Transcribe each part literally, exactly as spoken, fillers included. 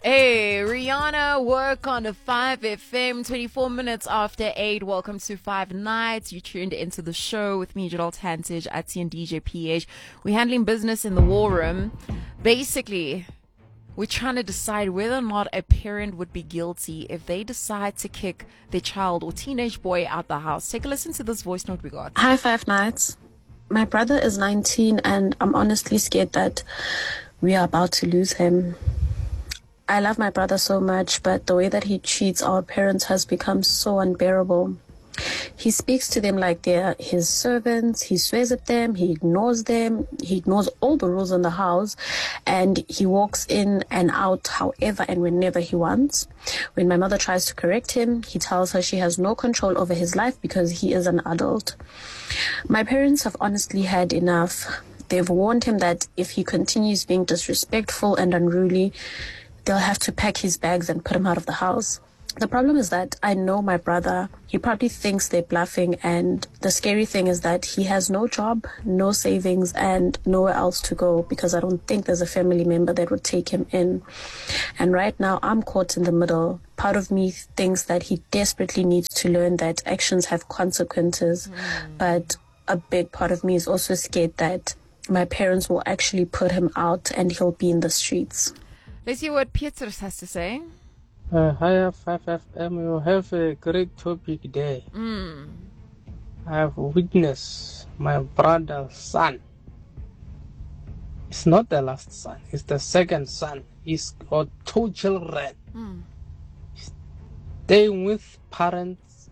Hey, Rihanna, work on the five F M, twenty-four minutes after eight. Welcome to Five Nights. You tuned into the show with me, Jadal Tantage, Ati and D J P H. We're handling business in the war room. Basically, we're trying to decide whether or not a parent would be guilty if they decide to kick their child or teenage boy out the house. Take a listen to this voice note we got. Hi, Five Nights. My brother is nineteen and I'm honestly scared that we are about to lose him. I love my brother so much, but the way that he treats our parents has become so unbearable. He speaks to them like they're his servants. He swears at them. He ignores them. He ignores all the rules in the house, and he walks in and out however and whenever he wants. When my mother tries to correct him, he tells her she has no control over his life because he is an adult. My parents have honestly had enough. They've warned him that if he continues being disrespectful and unruly, they'll have to pack his bags and put him out of the house. The problem is that I know my brother. He probably thinks they're bluffing, and the scary thing is that he has no job, no savings, and nowhere else to go because I don't think there's a family member that would take him in. And right now, I'm caught in the middle. Part of me thinks that he desperately needs to learn that actions have consequences, mm. but a big part of me is also scared that my parents will actually put him out and he'll be in the streets. Let's see what Pieters has to say. Uh, hi, five F M. You have a great topic there. Mm. I have witnessed my brother's son. It's not the last son. It's the second son. He's got two children. Mm. Staying with parents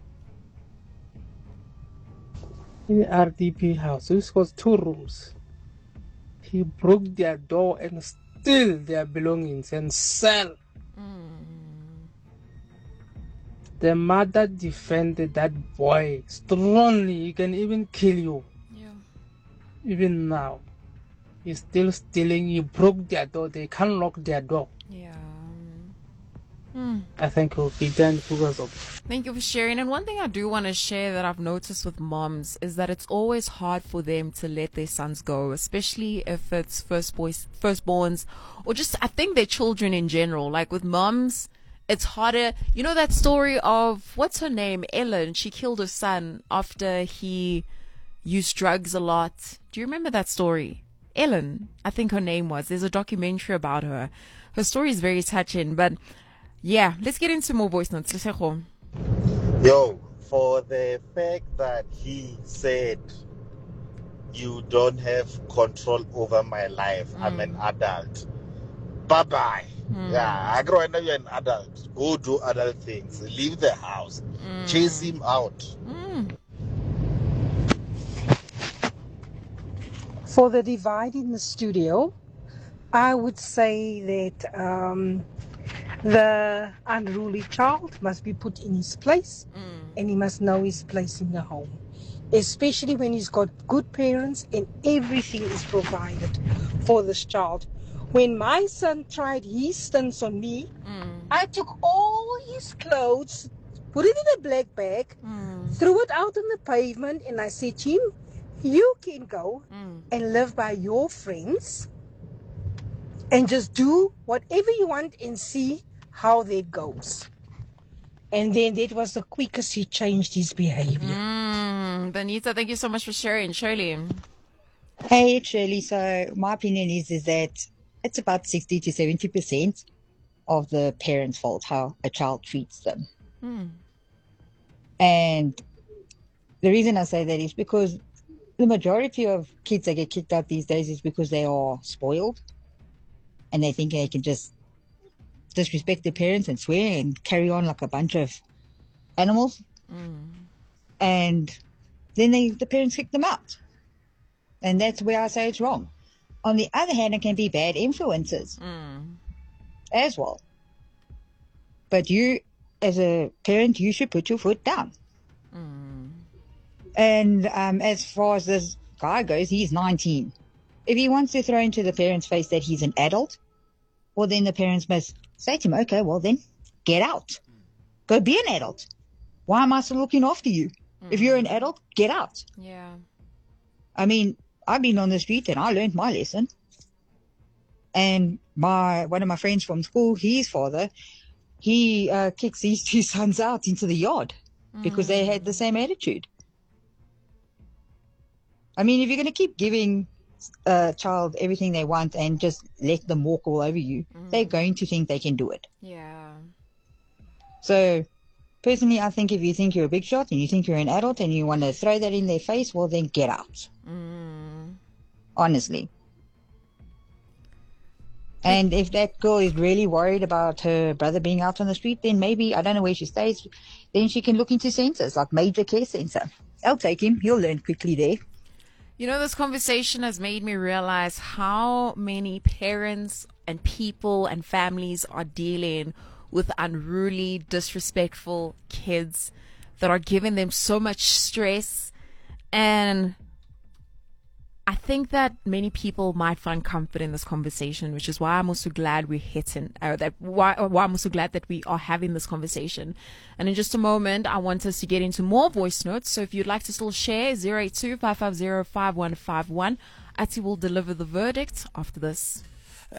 in the R D P house. He's got two rooms. He broke their door and steal their belongings and sell. Mm. The mother defended that boy strongly. He can even kill you. Yeah. Even now, he's still stealing. He broke their door. They can't lock their door. Yeah. Mm. I think he'll be done because of. Thank you for sharing. And one thing I do want to share that I've noticed with moms is that it's always hard for them to let their sons go, especially if it's first boys, firstborns, or just I think their children in general. Like with moms, it's harder. You know that story of what's her name, Ellen? She killed her son after he used drugs a lot. Do you remember that story? Ellen, I think her name was. There's a documentary about her. Her story is very touching, but yeah, let's get into more voice notes. Let's go. Yo, for the fact that he said you don't have control over my life, mm. I'm an adult. Bye-bye. Mm. Yeah, I grow up, you're an adult. Go do adult things. Leave the house. Mm. Chase him out. Mm. For the divide in the studio, I would say that um, the unruly child must be put in his place, mm. and he must know his place in the home, especially when he's got good parents and everything is provided for this child. When my son tried his stunts on me, mm. I took all his clothes, put it in a black bag, mm. threw it out on the pavement, and I said to him, you can go mm. and live by your friends and just do whatever you want and see how that goes. And then that was the quickest he changed his behavior. Mm. Benita, thank you so much for sharing. Shirley. Hey, Shirley. So my opinion is, is that it's about sixty to seventy percent of the parents' fault, how a child treats them. Mm. And the reason I say that is because the majority of kids that get kicked out these days is because they are spoiled and they think they can just disrespect their parents and swear and carry on like a bunch of animals. Mm. And then they, the parents kick them out. And that's where I say it's wrong. On the other hand, it can be bad influences mm. as well. But you, as a parent, you should put your foot down. Mm. And um, as far as this guy goes, he's nineteen. If he wants to throw into the parents' face that he's an adult, well, then the parents must say to him, okay, well then, get out. Go be an adult. Why am I still looking after you? Mm. If you're an adult, get out. Yeah. I mean, I've been on the street and I learned my lesson. And my one of my friends from school, his father, he uh, kicks his two sons out into the yard mm. because they had the same attitude. I mean, if you're going to keep giving a child everything they want and just let them walk all over you, mm. they're going to think they can do it. Yeah. So, personally, I think if you think you're a big shot and you think you're an adult and you want to throw that in their face, well, then get out. Mm. Honestly. And if that girl is really worried about her brother being out on the street, then maybe, I don't know where she stays, then she can look into centers, like Major Care Center. I'll take him. He'll learn quickly there. You know, this conversation has made me realize how many parents and people and families are dealing with unruly, disrespectful kids that are giving them so much stress. And I think that many people might find comfort in this conversation, which is why I'm also glad we're hitting, uh, that why, why I'm also glad that we are having this conversation. And in just a moment, I want us to get into more voice notes. So if you'd like to still share, zero eight two, five five zero, five one five one, Ati will deliver the verdict after this.